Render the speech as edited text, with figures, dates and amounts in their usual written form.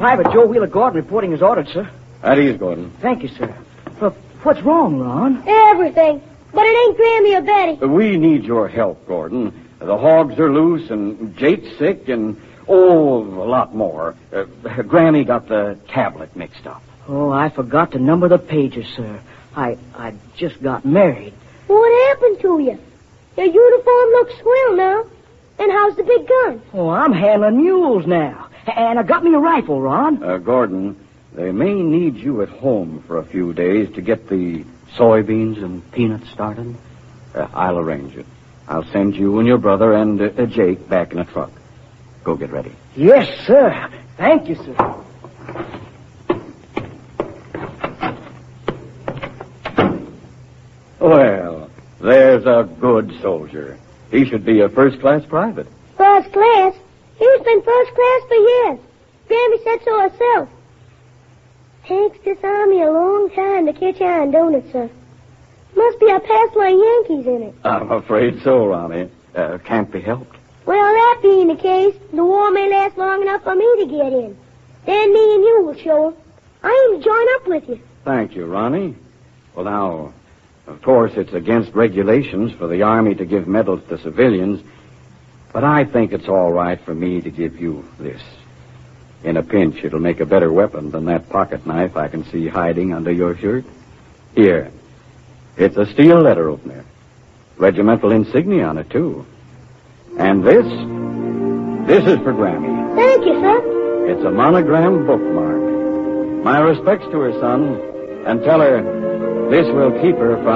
Private Joe Wheeler Gordon reporting as ordered, sir. At ease, Gordon. Thank you, sir. Look, what's wrong, Ron? Everything. But it ain't Grammy or Betty. We need your help, Gordon. The hogs are loose, and Jake's sick, and, a lot more. Grammy got the tablet mixed up. Oh, I forgot to number the pages, sir. I just got married. What happened to you? Your uniform looks swell now. And how's the big gun? Oh, I'm handling mules now. And I got me a rifle, Ron. Gordon, they may need you at home for a few days to get the soybeans and peanuts started. I'll arrange it. I'll send you and your brother and Jake back in a truck. Go get ready. Yes, sir. Thank you, sir. Well, there's a good soldier. He should be a first-class private. First class? He's been first class for years. Grammy said so herself. Takes this army a long time to catch on, don't it, sir? Must be a past line Yankees in it. I'm afraid so, Ronnie. Can't be helped. Well, that being the case, the war may last long enough for me to get in. Then me and you will show 'em. I aim to join up with you. Thank you, Ronnie. Well, now, of course, it's against regulations for the Army to give medals to civilians, but I think it's all right for me to give you this. In a pinch, it'll make a better weapon than that pocket knife I can see hiding under your shirt. Here. It's a steel letter opener. Regimental insignia on it, too. And this is for Grammy. Thank you, sir. It's a monogrammed bookmark. My respects to her, son, and tell her this will keep her from